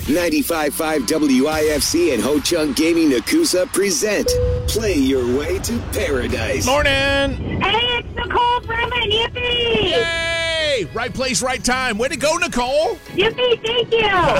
95.5 WIFC and Ho Chunk Gaming Nakusa present Play Your Way to Paradise. Morning! Hey, it's Nicole Bremen. Yippee! Yay! Right place, right time. Way to go, Nicole! Yippee, thank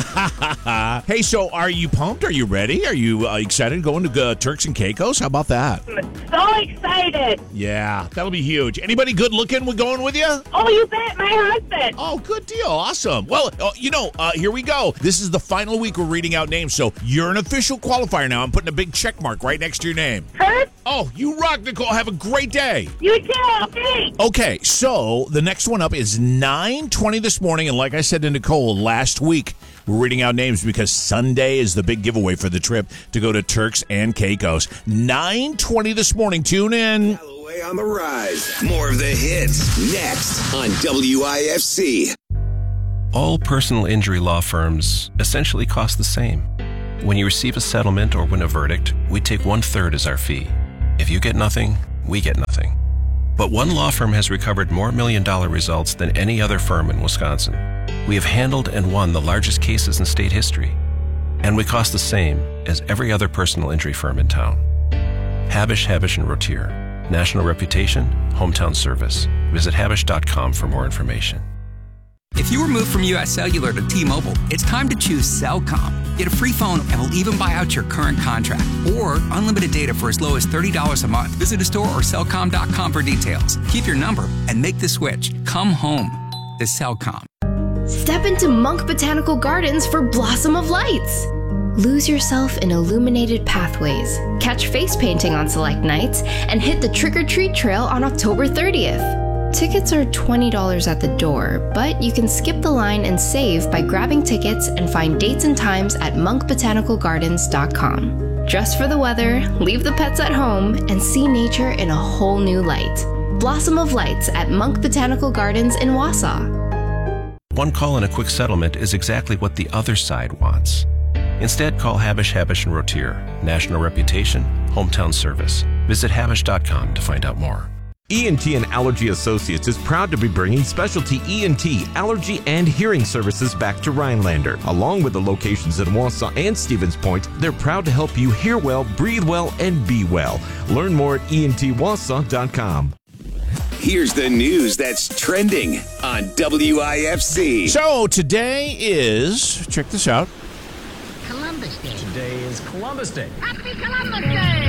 you! Hey, so are you pumped? Are you ready? Are you excited going to Turks and Caicos? How about that? So excited. Yeah, that'll be huge. Anybody good looking going with you? Oh, you bet, my husband. Oh, good deal. Awesome. Well, here we go. This is the final week we're reading out names, so you're an official qualifier now. I'm putting a big check mark right next to your name. Kurt? Oh, you rock, Nicole. Have a great day. You too, thanks. Okay, so the next one up is 9:20 this morning, and like I said to Nicole last week, we're reading out names because Sunday is the big giveaway for the trip to go to Turks and Caicos. 9:20 this morning. Tune in. Galloway on the rise. More of the hits next on WIFC. All personal injury law firms essentially cost the same. When you receive a settlement or win a verdict, we take 1/3 as our fee. If you get nothing, we get nothing. But one law firm has recovered more million-dollar results than any other firm in Wisconsin. We have handled and won the largest cases in state history. And we cost the same as every other personal injury firm in town. Habish, Habish & Rotier. National reputation, hometown service. Visit habish.com for more information. If you were moved from U.S. Cellular to T-Mobile, it's time to choose Cellcom. Get a free phone and we'll even buy out your current contract. Or unlimited data for as low as $30 a month. Visit a store or Cellcom.com for details. Keep your number and make the switch. Come home to Cellcom. Step into Monk Botanical Gardens for Blossom of Lights. Lose yourself in illuminated pathways, catch face painting on select nights, and hit the trick-or-treat trail on October 30th. Tickets are $20 at the door, but you can skip the line and save by grabbing tickets and find dates and times at monkbotanicalgardens.com. Dress for the weather, leave the pets at home, and see nature in a whole new light. Blossom of Lights at Monk Botanical Gardens in Wausau. One call and a quick settlement is exactly what the other side wants. Instead, call Habish, Habish & Rotier. National reputation, hometown service. Visit habish.com to find out more. ENT and Allergy Associates is proud to be bringing specialty ENT, allergy, and hearing services back to Rhinelander. Along with the locations in Wausau and Stevens Point, they're proud to help you hear well, breathe well, and be well. Learn more at entwausau.com. Here's the news that's trending on WIFC. So today is, check this out. Columbus Day. Today is Columbus Day. Happy Columbus Day!